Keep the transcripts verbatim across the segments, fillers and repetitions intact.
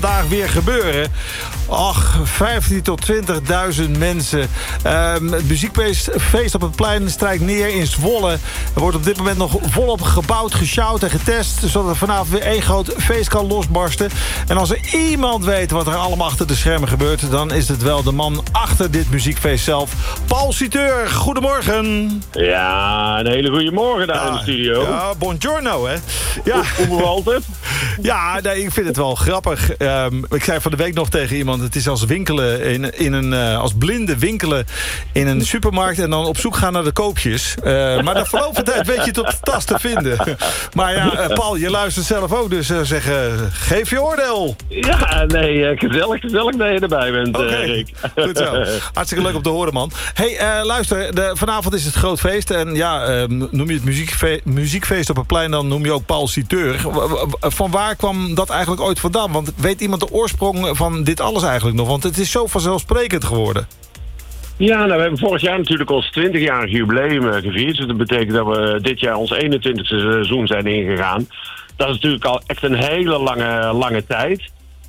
vandaag weer gebeuren. Ach, vijftien tot twintigduizend mensen. Um, het muziekfeest op het plein strijkt neer in Zwolle. Er wordt op dit moment nog volop gebouwd, gesjouwd en getest, zodat er vanavond weer één groot feest kan losbarsten. En als er iemand weet wat er allemaal achter de schermen gebeurt, dan is het wel de man achter dit muziekfeest zelf. Paul Citeur, goedemorgen. Ja, een hele goede morgen daar ja, in de studio. Ja, buongiorno, hè. Ja. Hoe bevalt het? Ja, nee, ik vind het wel grappig. Um, ik zei van de week nog tegen iemand, het is als winkelen in, in een, uh, als blinde winkelen in een supermarkt en dan op zoek gaan naar de koopjes. Uh, maar de verloop van tijd weet je het op de tas te vinden. Maar ja, uh, Paul, je luistert zelf ook, dus uh, zeg, uh, geef je oordeel. Ja, nee, uh, gezellig, gezellig dat je erbij bent, uh, okay. Rick. Goed zo. Hartstikke leuk om te horen, man. Hey, uh, luister, de, vanavond is het groot feest en ja, uh, noem je het muziekfe- muziekfeest op het plein, dan noem je ook Paul Citeur. Van waar kwam dat eigenlijk ooit vandaan? Want weet iemand de oorsprong van dit alles eigenlijk nog? Want het is zo vanzelfsprekend geworden. Ja, nou, we hebben vorig jaar natuurlijk ons twintigjarig jubileum gevierd. Dus dat betekent dat we dit jaar ons eenentwintigste seizoen zijn ingegaan. Dat is natuurlijk al echt een hele lange, lange tijd.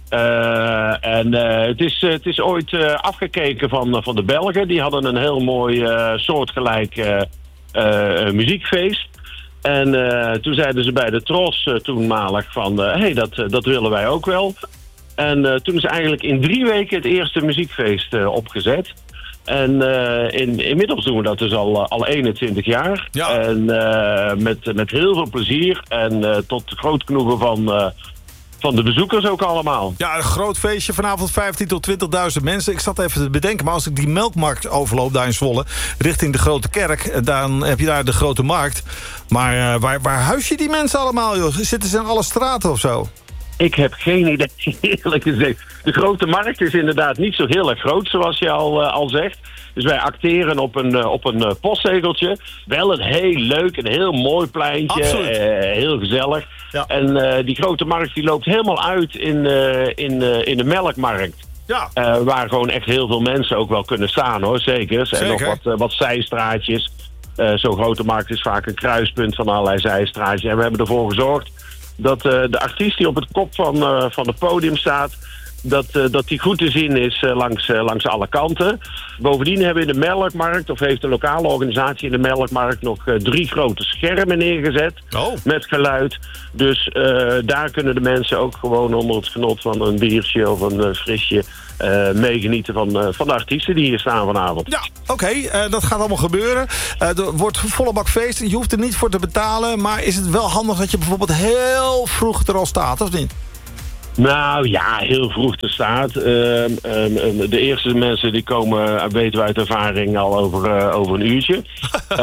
Uh, en uh, het, is, uh, het is ooit uh, afgekeken van, uh, van de Belgen. Die hadden een heel mooi uh, soortgelijk uh, uh, muziekfeest. En uh, toen zeiden ze bij de Tros uh, toenmalig van, hé, uh, hey, dat, uh, dat willen wij ook wel. En uh, toen is eigenlijk in drie weken het eerste muziekfeest uh, opgezet. En uh, in, inmiddels doen we dat dus al, uh, al eenentwintig jaar. Ja. En uh, met, met heel veel plezier en uh, tot groot genoegen van... Uh, Van de bezoekers ook allemaal. Ja, een groot feestje. Vanavond vijftien tot twintigduizend mensen. Ik zat even te bedenken, maar als ik die melkmarkt overloop daar in Zwolle, richting de Grote Kerk, dan heb je daar de Grote Markt. Maar uh, waar, waar huis je die mensen allemaal, joh? Zitten ze in alle straten of zo? Ik heb geen idee, eerlijk gezegd. De Grote Markt is inderdaad niet zo heel erg groot, zoals je al, uh, al zegt. Dus wij acteren op een, uh, op een uh, postzegeltje. Wel een heel leuk en heel mooi pleintje. Uh, heel gezellig. Ja. En uh, die Grote Markt die loopt helemaal uit in, uh, in, uh, in de melkmarkt. Ja. Uh, waar gewoon echt heel veel mensen ook wel kunnen staan, hoor. Zeker. En nog wat, uh, wat zijstraatjes. Uh, Zo'n Grote Markt is vaak een kruispunt van allerlei zijstraatjes. En we hebben ervoor gezorgd dat uh, de artiest die op het kop van, uh, van het podium staat, dat, uh, dat die goed te zien is uh, langs, uh, langs alle kanten. Bovendien hebben we in de melkmarkt, of heeft de lokale organisatie in de melkmarkt nog uh, drie grote schermen neergezet. Oh. Met geluid. Dus uh, daar kunnen de mensen ook gewoon onder het genot van een biertje of een uh, frisje Uh, meegenieten van, uh, van de artiesten die hier staan vanavond. Ja, oké, okay, uh, dat gaat allemaal gebeuren. Uh, er wordt volle bak feest. Je hoeft er niet voor te betalen. Maar is het wel handig dat je bijvoorbeeld heel vroeg er al staat, of niet? Nou ja, heel vroeg te staat. Uh, um, um, de eerste mensen die komen, weten we uit ervaring, al over, uh, over een uurtje. uh,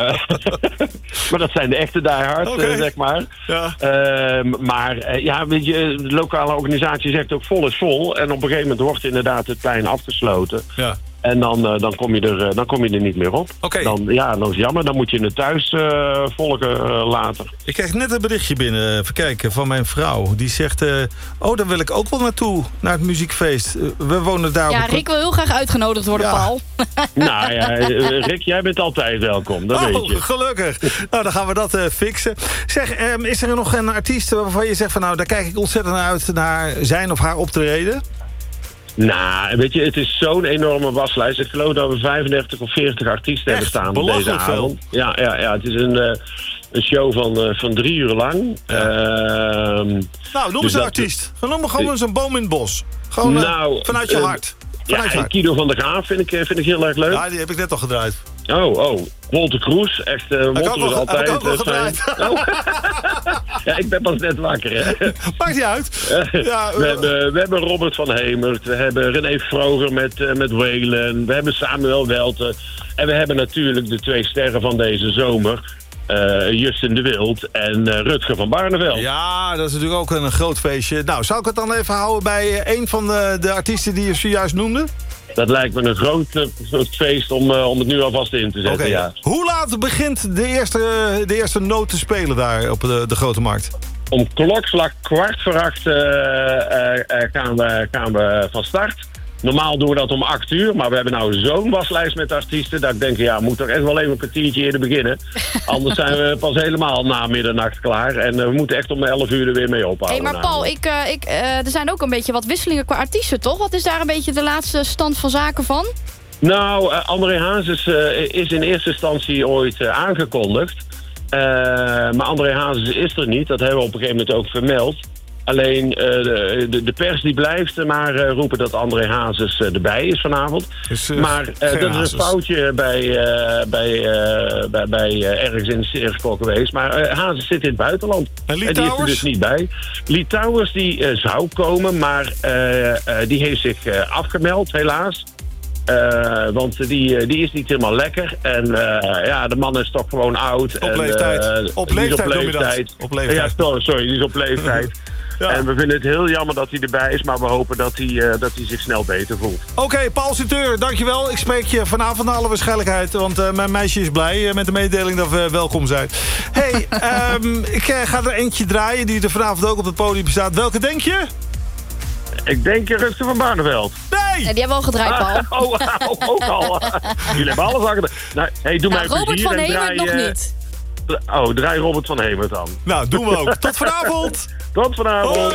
maar dat zijn de echte diehards, okay. uh, zeg maar. Ja. Uh, maar uh, ja, weet je, de lokale organisatie zegt ook vol is vol. En op een gegeven moment wordt inderdaad het plein afgesloten. Ja. En dan, uh, dan, kom je er, uh, dan kom je er niet meer op. Okay. Dan, ja, dat is jammer. Dan moet je het thuis uh, volgen uh, later. Ik kreeg net een berichtje binnen, even kijken, van mijn vrouw. Die zegt, uh, oh, daar wil ik ook wel naartoe, naar het muziekfeest. Uh, we wonen daar... Ja, op... Rick wil heel graag uitgenodigd worden, ja. Paul. Nou ja, Rick, jij bent altijd welkom, dat oh, weet je. Gelukkig. Nou, dan gaan we dat uh, fixen. Zeg, um, is er nog een artiest waarvan je zegt van, nou, daar kijk ik ontzettend naar uit, naar zijn of haar optreden? Nou, weet je, het is zo'n enorme waslijst. Ik geloof dat we vijfendertig of veertig artiesten Echt? hebben staan deze avond. Ja, ja, ja, het is een, uh, een show van, uh, van drie uur lang. Ja. Uh, nou, noem eens dus een artiest. Noem me gewoon eens een boom in het bos. Gewoon uh, nou, vanuit je uh, hart. Vanuit ja, Kido van der Graaf vind ik, vind ik heel erg leuk. Ja, die heb ik net al gedraaid. Oh, oh. Wolter Kroes, echt uh, Wolter is altijd. Heb ik ook uh, oh. Ja, ik ben pas net wakker, hè. Maakt niet uit. Ja, we, uh, hebben, we hebben Robert van Hemert, we hebben René Vroger met, uh, met Whalen, we hebben Samuel Welten. En we hebben natuurlijk de twee sterren van deze zomer, Uh, Justin de Wild en uh, Rutger van Barneveld. Ja, dat is natuurlijk ook een groot feestje. Nou, zou ik het dan even houden bij uh, een van de, de artiesten die je zojuist noemde? Dat lijkt me een groot, uh, groot feest om, uh, om het nu alvast in te zetten, okay. Ja. Hoe laat begint de eerste, de eerste noot te spelen daar op de, de Grote Markt? Om klokslag kwart voor acht uh, uh, uh, gaan, we, gaan we van start. Normaal doen we dat om acht uur, maar we hebben nou zo'n waslijst met artiesten... dat ik denk, ja, moet toch echt wel even een kwartiertje eerder beginnen. Anders zijn we pas helemaal na middernacht klaar. En uh, we moeten echt om elf uur er weer mee ophouden. Hé, hey, maar Paul, ik, uh, ik, uh, er zijn ook een beetje wat wisselingen qua artiesten, toch? Wat is daar een beetje de laatste stand van zaken van? Nou, uh, André Hazes uh, is in eerste instantie ooit uh, aangekondigd. Uh, maar André Hazes is er niet, dat hebben we op een gegeven moment ook vermeld. Alleen uh, de, de pers die blijft maar uh, roepen dat André Hazes uh, erbij is vanavond. Dus, uh, maar uh, dat is een foutje bij, uh, bij, uh, bij, bij uh, ergens in het cirkel geweest. Maar uh, Hazes zit in het buitenland. En Lee en die is er Towers? dus niet bij. Lee Towers die uh, zou komen, maar uh, uh, die heeft zich uh, afgemeld helaas. Uh, want die, die is niet helemaal lekker. En uh, ja, de man is toch gewoon oud. Op en, leeftijd. Uh, op leeftijd noem je dat. leeftijd. Op leeftijd. Ja, sorry, die is op leeftijd. Ja. En we vinden het heel jammer dat hij erbij is, maar we hopen dat hij, uh, dat hij zich snel beter voelt. Oké, okay, Paul Suteur, dankjewel. Ik spreek je vanavond naar alle waarschijnlijkheid, want uh, mijn meisje is blij uh, met de mededeling dat we welkom zijn. Hey, um, ik uh, ga er eentje draaien die er vanavond ook op het podium staat. Welke denk je? Ik denk Rutger van Barneveld. Nee! Ja, die hebben we al gedraaid, Paul. Oh, oh, ook al. Jullie hebben alles achter. Nou, hey, doe nou, mij Robert plezier van en Hemert draai, nog uh, niet. Oh, draai Robert van Hemert dan. Nou, doen we ook. Tot vanavond! Tot vanavond! Hoi.